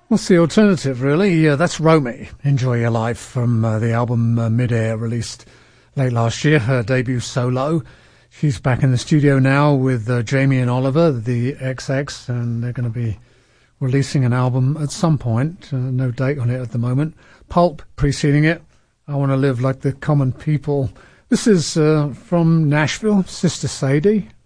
What's the alternative, really? Yeah, that's Romy, Enjoy Your Life, from the album Mid-Air, released late last year, her debut solo. She's back in the studio now with Jamie and Oliver, the XX, and they're going to be releasing an album at some point. No date on it at the moment. Pulp preceding it. I Want to Live Like the Common People. This is from Nashville, Sister Sadie.